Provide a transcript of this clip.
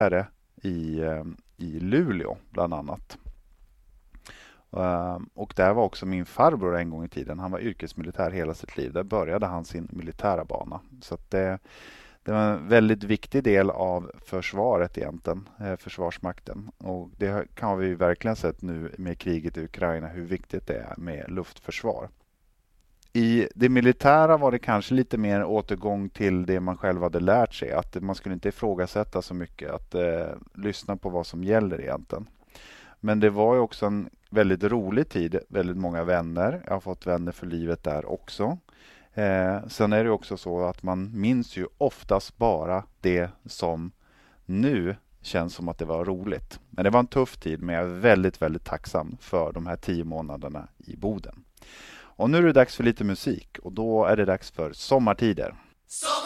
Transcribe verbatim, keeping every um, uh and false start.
i, i Luleå bland annat. Och där var också min farbror en gång i tiden. Han var yrkesmilitär hela sitt liv. Där började han sin militära bana. Så att det, det var en väldigt viktig del av försvaret egentligen, försvarsmakten. Och det kan vi verkligen sett nu med kriget i Ukraina hur viktigt det är med luftförsvar. I det militära var det kanske lite mer återgång till det man själv hade lärt sig. Att man skulle inte ifrågasätta så mycket, att eh, lyssna på vad som gäller egentligen. Men det var ju också en väldigt rolig tid, väldigt många vänner. Jag har fått vänner för livet där också. Eh, sen är det också så att man minns ju oftast bara det som nu känns som att det var roligt. Men det var en tuff tid, men jag är väldigt, väldigt tacksam för de här tio månaderna i Boden. Och nu är det dags för lite musik och då är det dags för Sommartider.